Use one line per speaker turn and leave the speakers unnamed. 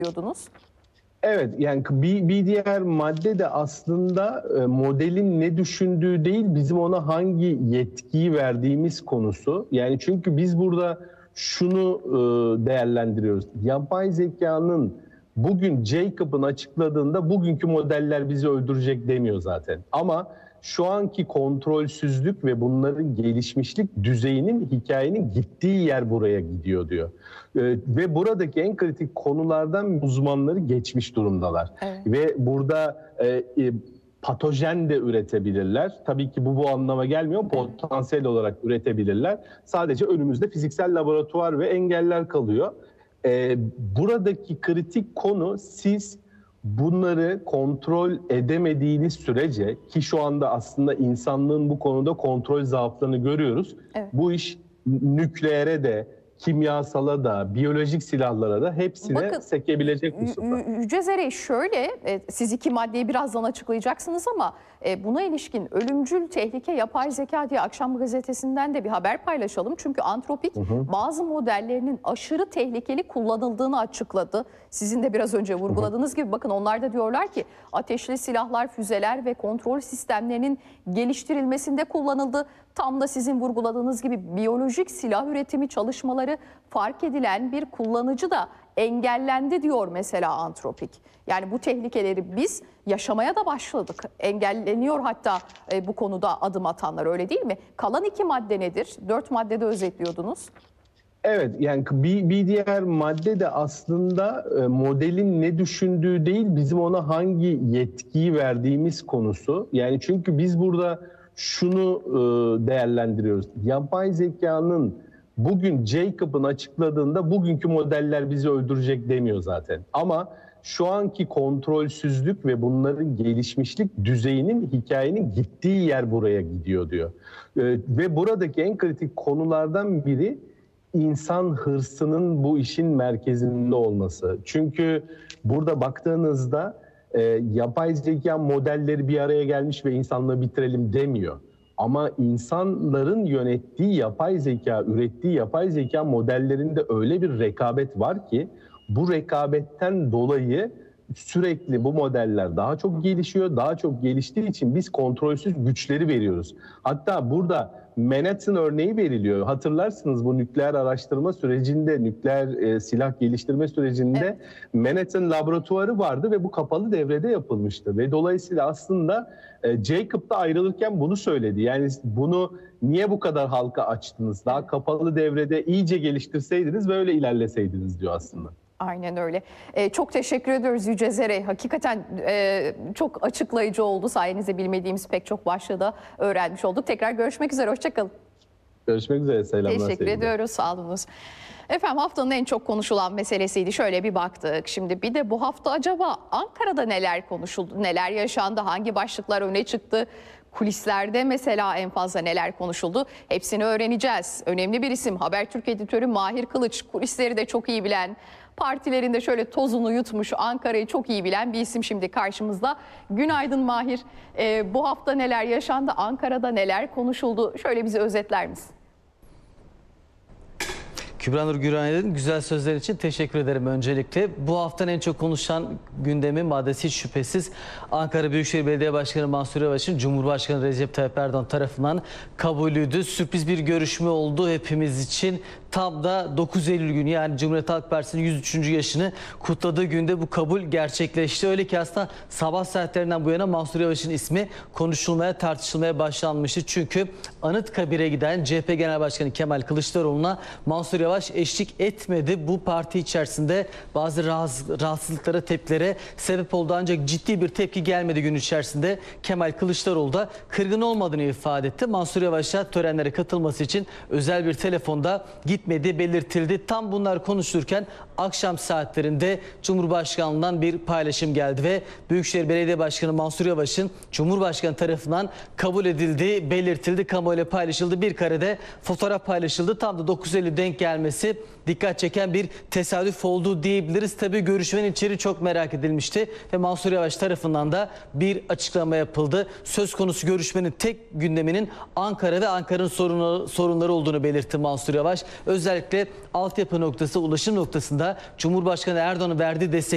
diyordunuz.
Evet, yani bir diğer madde de aslında modelin ne düşündüğü değil, bizim ona hangi yetkiyi verdiğimiz konusu. Yani çünkü biz burada şunu değerlendiriyoruz. Yapay zekanın bugün Jacob'ın açıkladığında bugünkü modeller bizi öldürecek demiyor zaten. Ama şu anki kontrolsüzlük ve bunların gelişmişlik düzeyinin, hikayenin gittiği yer buraya gidiyor diyor. Ve buradaki en kritik konulardan uzmanları geçmiş durumdalar.
Evet.
Ve burada patojen de üretebilirler. Tabii ki bu anlama gelmiyor. Potansiyel olarak üretebilirler. Sadece önümüzde fiziksel laboratuvar ve engeller kalıyor. Buradaki kritik konu, siz bunları kontrol edemediğiniz sürece, ki şu anda aslında insanlığın bu konuda kontrol zaaflarını görüyoruz.
Evet.
Bu iş nükleere de, kimyasala da, biyolojik silahlara da hepsine sekebilecek Mustafa.
Yüce Zerey, şöyle, siz iki maddeyi birazdan açıklayacaksınız ama buna ilişkin ölümcül tehlike yapay zeka diye Akşam Gazetesi'nden de bir haber paylaşalım. Çünkü Anthropic bazı modellerinin aşırı tehlikeli kullanıldığını açıkladı. Sizin de biraz önce vurguladığınız gibi bakın, onlar da diyorlar ki ateşli silahlar, füzeler ve kontrol sistemlerinin geliştirilmesinde kullanıldı. Tam da sizin vurguladığınız gibi biyolojik silah üretimi çalışmaları fark edilen bir kullanıcı da engellendi diyor mesela Anthropic. Yani bu tehlikeleri biz yaşamaya da başladık. Engelleniyor hatta bu konuda adım atanlar, öyle değil mi? Kalan iki madde nedir? 4 maddede özetliyordunuz.
Evet, yani bir diğer madde de aslında modelin ne düşündüğü değil, bizim ona hangi yetkiyi verdiğimiz konusu. Yani çünkü biz burada şunu değerlendiriyoruz. Yapay zekanın bugün Jacob'ın açıkladığında bugünkü modeller bizi öldürecek demiyor zaten. Ama şu anki kontrolsüzlük ve bunların gelişmişlik düzeyinin, hikayenin gittiği yer buraya gidiyor diyor. Ve buradaki en kritik konulardan biri insan hırsının bu işin merkezinde olması. Çünkü burada baktığınızda yapay zeka modelleri bir araya gelmiş ve insanlığı bitirelim demiyor. Ama insanların yönettiği yapay zeka, ürettiği yapay zeka modellerinde öyle bir rekabet var ki bu rekabetten dolayı sürekli bu modeller daha çok gelişiyor. Daha çok geliştiği için biz kontrolsüz güçleri veriyoruz. Hatta burada Manhattan örneği veriliyor. Hatırlarsınız, bu nükleer araştırma sürecinde, nükleer silah geliştirme sürecinde evet, Manhattan laboratuvarı vardı ve bu kapalı devrede yapılmıştı. Ve dolayısıyla aslında Jacob da ayrılırken bunu söyledi. Yani bunu niye bu kadar halka açtınız? Daha kapalı devrede iyice geliştirseydiniz, böyle ilerleseydiniz diyor aslında.
Aynen öyle. Çok teşekkür ediyoruz Yüce Zerey. Hakikaten çok açıklayıcı oldu. Sayenizde bilmediğimiz pek çok başlığı da öğrenmiş olduk. Tekrar görüşmek üzere. Hoşçakalın.
Görüşmek üzere. Selamlar.
Teşekkür ediyoruz. Sağ olunuz. Efendim, haftanın en çok konuşulan meselesiydi. Şöyle bir baktık. Şimdi bir de bu hafta acaba Ankara'da neler konuşuldu, neler yaşandı, hangi başlıklar öne çıktı? Kulislerde mesela en fazla neler konuşuldu? Hepsini öğreneceğiz. Önemli bir isim, Habertürk editörü Mahir Kılıç. Kulisleri de çok iyi bilen, partilerinde şöyle tozunu yutmuş, Ankara'yı çok iyi bilen bir isim şimdi karşımızda. Günaydın Mahir. Bu hafta neler yaşandı? Ankara'da neler konuşuldu? Şöyle bizi özetler misin?
Kübra Nur Güran'ın güzel sözler için teşekkür ederim öncelikle. Bu haftanın en çok konuşulan gündemin maddesi hiç şüphesiz Ankara Büyükşehir Belediye Başkanı Mansur Yavaş'ın Cumhurbaşkanı Recep Tayyip Erdoğan tarafından kabulüydü. Sürpriz bir görüşme oldu hepimiz için. Tam da 9 Eylül günü, yani Cumhuriyet Halk Partisi'nin 103. yaşını kutladığı günde bu kabul gerçekleşti. Öyle ki aslında sabah saatlerinden bu yana Mansur Yavaş'ın ismi konuşulmaya, tartışılmaya başlanmıştı. Çünkü Anıtkabir'e giden CHP Genel Başkanı Kemal Kılıçdaroğlu'na Mansur Yavaş eşlik etmedi. Bu parti içerisinde bazı rahatsızlıklara, tepkilere sebep oldu. Ancak ciddi bir tepki gelmedi gün içerisinde. Kemal Kılıçdaroğlu da kırgın olmadığını ifade etti. Mansur Yavaş'a törenlere katılması için özel bir telefonda gitmediği belirtildi. Tam bunlar konuşulurken akşam saatlerinde Cumhurbaşkanlığından bir paylaşım geldi ve Büyükşehir Belediye Başkanı Mansur Yavaş'ın Cumhurbaşkanı tarafından kabul edildiği belirtildi. Kamuoyuyla paylaşıldı. Bir karede fotoğraf paylaşıldı. Tam da 9 Eylül denk gelmesi dikkat çeken bir tesadüf oldu diyebiliriz. Tabii görüşmenin içeriği çok merak edilmişti ve Mansur Yavaş tarafından da bir açıklama yapıldı. Söz konusu görüşmenin tek gündeminin Ankara ve Ankara'nın sorunları olduğunu belirtti Mansur Yavaş. Özellikle altyapı noktası, ulaşım noktasında Cumhurbaşkanı Erdoğan'ın verdiği destek